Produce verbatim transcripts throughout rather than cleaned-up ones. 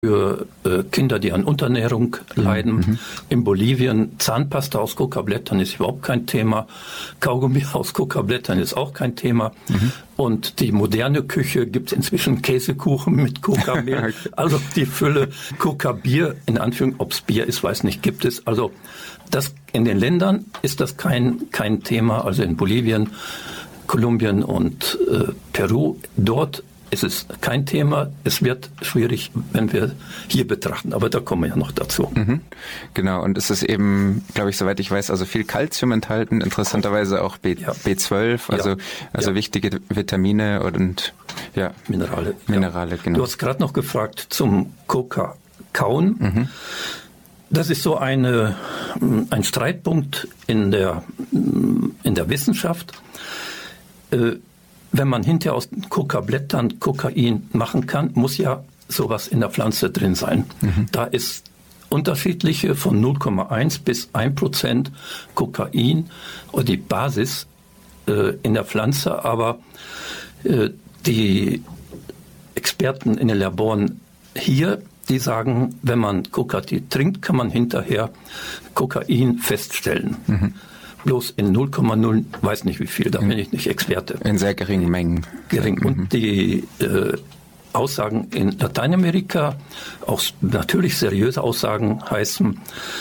für äh, Kinder, die an Unterernährung leiden. Mhm. In Bolivien Zahnpasta aus Kokablättern ist überhaupt kein Thema. Kaugummi aus Kokablättern ist auch kein Thema. Mhm. Und die moderne Küche gibt es inzwischen Käsekuchen mit Kokamehl. Okay. Also die Fülle Kokabier, in Anführungszeichen, ob es Bier ist, weiß nicht, gibt es. Also das in den Ländern ist das kein, kein Thema. Also in Bolivien, Kolumbien und äh, Peru, dort ist es kein Thema. Es wird schwierig, wenn wir hier betrachten, aber da kommen wir ja noch dazu. Mhm. Genau, und es ist eben, glaube ich, soweit ich weiß, also viel Calcium enthalten, interessanterweise auch B, ja. B zwölf, also, ja. also ja. wichtige Vitamine und ja, Minerale. Minerale, ja. genau. Du hast gerade noch gefragt zum Coca-Kauen. Mhm. Das ist so eine, ein Streitpunkt in der, in der Wissenschaft. Äh, Wenn man hinterher aus Kokablättern Kokain machen kann, muss ja sowas in der Pflanze drin sein. Mhm. Da ist unterschiedliche von null Komma eins bis ein Prozent Kokain oder die Basis äh, in der Pflanze, aber äh, die Experten in den Laboren hier, die sagen, wenn man Kokain trinkt, kann man hinterher Kokain feststellen. Mhm. Bloß in null Komma null, weiß nicht wie viel, da bin ich nicht Experte. In sehr geringen Mengen. Gering. Mhm. Und die äh, Aussagen in Lateinamerika, auch natürlich seriöse Aussagen heißen,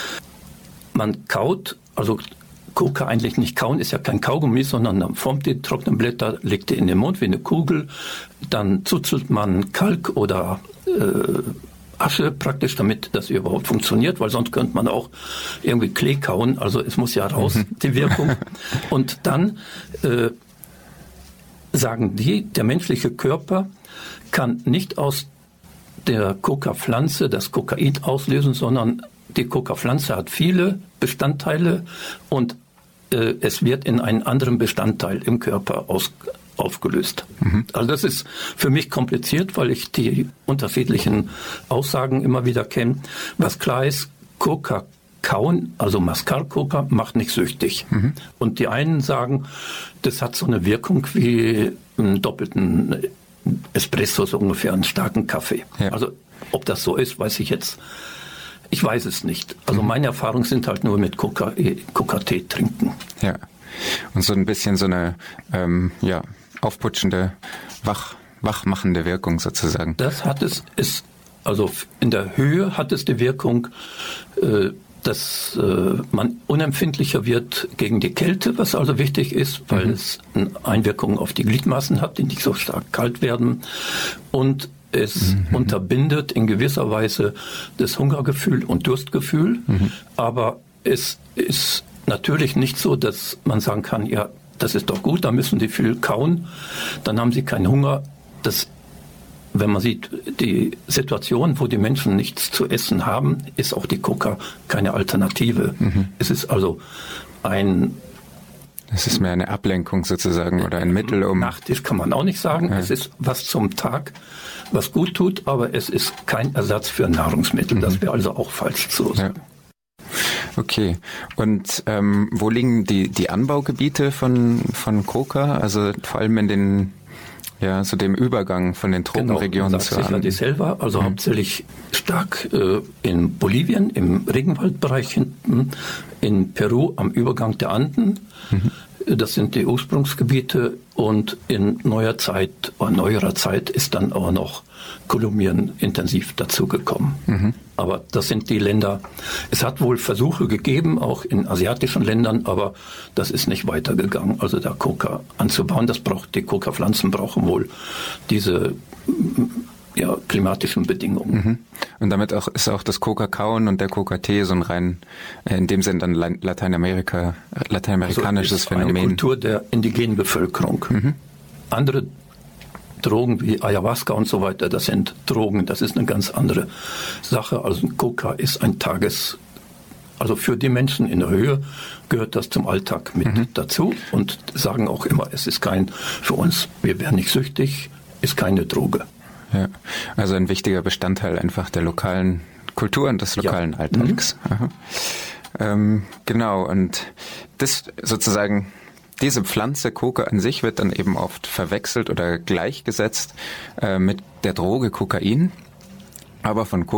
man kaut, also Coca eigentlich nicht kauen, ist ja kein Kaugummi, sondern man formt die trockenen Blätter, legt die in den Mund wie eine Kugel, dann zuzelt man Kalk oder äh, Asche praktisch, damit das überhaupt funktioniert, weil sonst könnte man auch irgendwie Klee kauen, also es muss ja raus, mhm. die Wirkung. Und dann äh, sagen die, der menschliche Körper kann nicht aus der Coca-Pflanze das Kokain auslösen, sondern die Coca-Pflanze hat viele Bestandteile und äh, es wird in einen anderen Bestandteil im Körper aus aufgelöst. Mhm. Also das ist für mich kompliziert, weil ich die unterschiedlichen Aussagen immer wieder kenne. Was klar ist, Coca kauen, also Mascar-Coca, macht nicht süchtig. Mhm. Und die einen sagen, das hat so eine Wirkung wie einen doppelten Espresso, so ungefähr einen starken Kaffee. Ja. Also ob das so ist, weiß ich jetzt. Ich weiß es nicht. Also mhm. meine Erfahrungen sind halt nur mit Coca, Coca-Tee trinken. Ja. Und so ein bisschen so eine, ähm, ja, aufputschende, wach, wachmachende Wirkung sozusagen. Das hat es, ist, also in der Höhe hat es die Wirkung, äh, dass äh, man unempfindlicher wird gegen die Kälte, was also wichtig ist, weil mhm. es eine Einwirkung auf die Gliedmaßen hat, die nicht so stark kalt werden. Und es mhm. unterbindet in gewisser Weise das Hungergefühl und Durstgefühl. Mhm. Aber es ist natürlich nicht so, dass man sagen kann, ja, das ist doch gut, da müssen die viel kauen, dann haben sie keinen Hunger. Das, wenn man sieht, die Situation, wo die Menschen nichts zu essen haben, ist auch die Coca keine Alternative. Mhm. Es ist also ein... Es ist mehr eine Ablenkung sozusagen oder ein Mittel, um... Nachtisch kann man auch nicht sagen. Ja. Es ist was zum Tag, was gut tut, aber es ist kein Ersatz für Nahrungsmittel. Mhm. Das wäre also auch falsch zu sagen. Ja. Okay. Und ähm, wo liegen die die Anbaugebiete von von Coca? Also vor allem in den ja so dem Übergang von den Tropenregionen genau, zu an. Die Selva, also mhm. hauptsächlich stark äh, in Bolivien im Regenwaldbereich hinten, in Peru am Übergang der Anden. Mhm. Das sind die Ursprungsgebiete und in neuer Zeit oder neuerer Zeit ist dann auch noch Kolumbien intensiv dazugekommen. Mhm. Aber das sind die Länder, es hat wohl Versuche gegeben, auch in asiatischen Ländern, aber das ist nicht weitergegangen. Also da Coca anzubauen, das braucht, die Coca-Pflanzen brauchen wohl diese ja, klimatischen Bedingungen. Mhm. Und damit auch ist auch das Coca-Kauen und der Coca-Tee so ein rein, in dem Sinne dann Lateinamerika, lateinamerikanisches also ist Phänomen. Eine Kultur der indigenen Bevölkerung. Mhm. Andere Drogen wie Ayahuasca und so weiter, das sind Drogen, das ist eine ganz andere Sache. Also Coca ist ein Tages, also für die Menschen in der Höhe gehört das zum Alltag mit mhm. dazu und sagen auch immer, es ist kein, für uns, wir werden nicht süchtig, ist keine Droge. Ja, also ein wichtiger Bestandteil einfach der lokalen Kultur und des lokalen ja. Alltags. Mhm. Ähm, genau, und das sozusagen, diese Pflanze Coca an sich wird dann eben oft verwechselt oder gleichgesetzt äh, mit der Droge Kokain. Aber von Coca